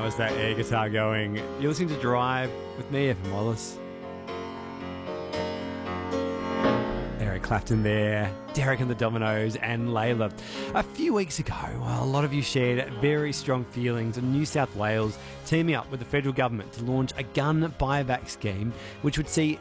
That was that air guitar going. You're listening to Drive with me, Evan Wallace. Eric Clapton there, Derek and the Dominoes, and Layla. A few weeks ago, well, a lot of you shared very strong feelings on New South Wales teaming up with the federal government to launch a gun buyback scheme which would see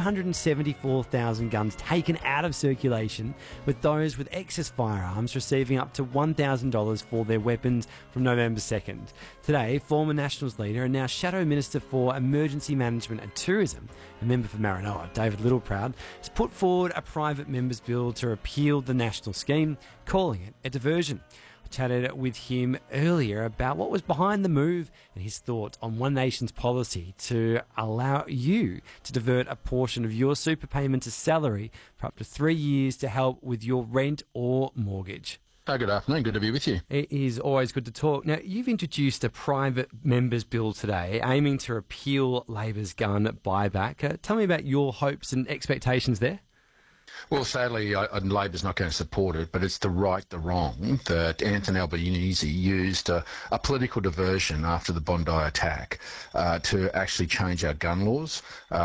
274,000 guns taken out of circulation, with those with excess firearms receiving up to $1,000 for their weapons from November 2nd. Today, former Nationals leader and now Shadow Minister for Emergency Management and Tourism, a member for Maranoa, David Littleproud, has put forward a private member's bill to repeal the national scheme, calling it a diversion. I chatted with him earlier about what was behind the move and his thoughts on One Nation's policy to allow you to divert a portion of your super payment as salary for up to 3 years to help with your rent or mortgage. Good afternoon. Good to be with you. It is always good to talk. Now, you've introduced a private member's bill today aiming to repeal Labor's gun buyback. Tell me about your hopes and expectations there. Well, sadly, Labor's not going to support it, but it's the wrong that Anthony Albanese used a political diversion after the Bondi attack to actually change our gun laws.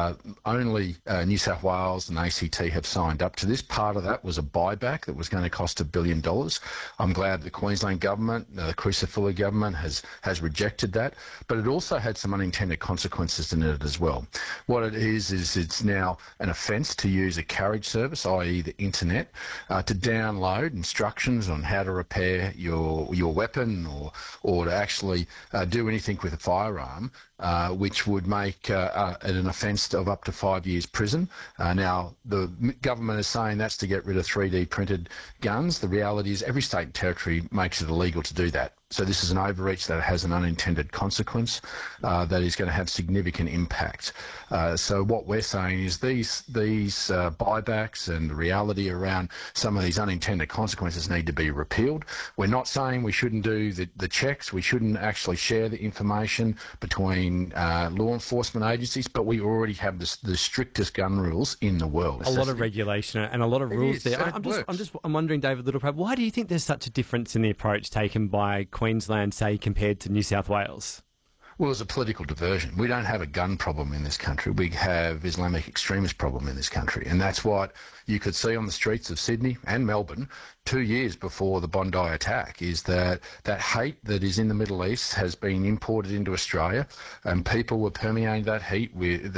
Only New South Wales and ACT have signed up to this. Part of that was a buyback that was going to cost $1 billion. I'm glad the Queensland government, the Chrysler government, has rejected that, but it also had some unintended consequences in it as well. What it is it's now an offence to use a carriage service, i.e. the internet, to download instructions on how to repair your weapon or to actually do anything with a firearm, which would make an offence of up to 5 years prison. Now, the government is saying that's to get rid of 3D printed guns. The reality is every state and territory makes it illegal to do that. So this is an overreach that has an unintended consequence that is going to have significant impact. So what we're saying is these buybacks and the reality around some of these unintended consequences need to be repealed. We're not saying we shouldn't do the checks. We shouldn't actually share the information between law enforcement agencies, but we already have the strictest gun rules in the world. A lot of regulation and a lot of rules there. I'm wondering, David Littleproud, why do you think there's such a difference in the approach taken by Queensland, say, compared to New South Wales? Well, it's a political diversion. We don't have a gun problem in this country. We have Islamic extremist problem in this country. And that's what you could see on the streets of Sydney and Melbourne 2 years before the Bondi attack, is that hate that is in the Middle East has been imported into Australia, and people were permeating that hate with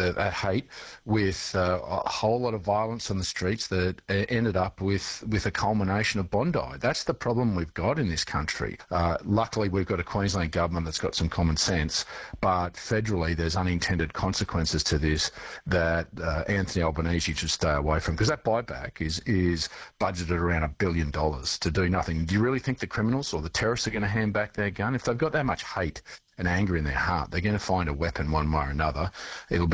a whole lot of violence on the streets that ended up with a culmination of Bondi. That's the problem we've got in this country. Luckily, we've got a Queensland government that's got some common sense, but federally there's unintended consequences to this that Anthony Albanese should stay away from, because that buyback is budgeted around $1 billion to do nothing. Do you really think the criminals or the terrorists are going to hand back their gun? If they've got that much hate and anger in their heart, they're going to find a weapon one way or another. It'll